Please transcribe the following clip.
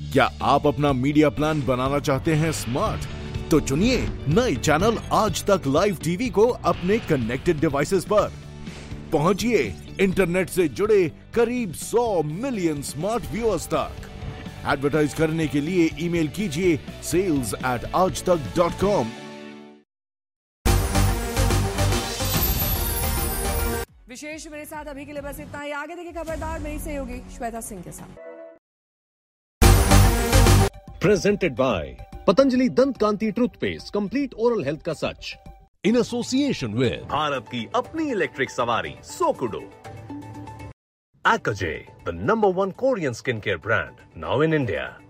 क्या आप अपना मीडिया प्लान बनाना चाहते हैं स्मार्ट? तो चुनिए नए चैनल आज तक लाइव टीवी को अपने कनेक्टेड डिवाइसेस पर। पहुंचिए इंटरनेट से जुड़े करीब 100 मिलियन स्मार्ट व्यूअर्स तक। एडवर्टाइज करने के लिए ईमेल कीजिए sales@aajtak.com। विशेष मेरे साथ अभी के लिए बस इतना ही। आगे देखिए खबरदार मेरी सहयोगी श्वेता सिंह के साथ। Presented by पतंजलि दंत कांति टूथपेस्ट, कंप्लीट ओरल हेल्थ का सच, इन एसोसिएशन विद भारत की अपनी इलेक्ट्रिक सवारी सोकुडो, Akaje, the #1 Korean skincare brand now in India.